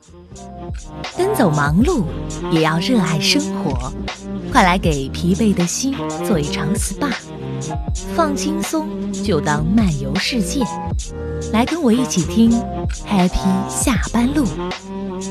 奔走忙碌，也要热爱生活。快来给疲惫的心做一场 SPA， 放轻松就当漫游世界。来跟我一起听 Happy 下班路。